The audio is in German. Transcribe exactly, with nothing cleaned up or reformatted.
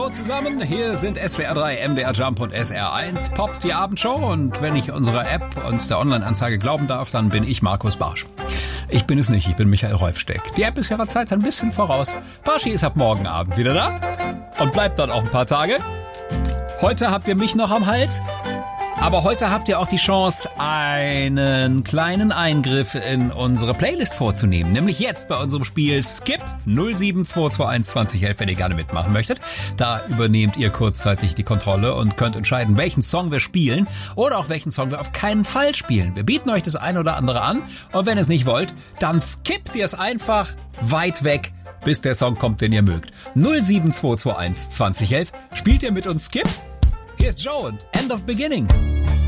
Hallo zusammen, hier sind S W R drei, M D R Jump und S R eins Pop, die Abendshow. Und wenn ich unserer App und der Online-Anzeige glauben darf, dann bin ich Markus Barsch. Ich bin es nicht, ich bin Michael Rolfsteck. Die App ist ihrer Zeit ein bisschen voraus. Barschi ist ab morgen Abend wieder da und bleibt dann auch ein paar Tage. Heute habt ihr mich noch am Hals. Aber heute habt ihr auch die Chance, einen kleinen Eingriff in unsere Playlist vorzunehmen. Nämlich jetzt bei unserem Spiel Skip null sieben zwei zwei eins zwanzig elf, wenn ihr gerne mitmachen möchtet. Da übernehmt ihr kurzzeitig die Kontrolle und könnt entscheiden, welchen Song wir spielen oder auch welchen Song wir auf keinen Fall spielen. Wir bieten euch das ein oder andere an und wenn ihr es nicht wollt, dann skippt ihr es einfach weit weg, bis der Song kommt, den ihr mögt. null sieben zwei zwei eins zwanzig elf. Spielt ihr mit uns Skip? Hier ist Joe und End of Beginning.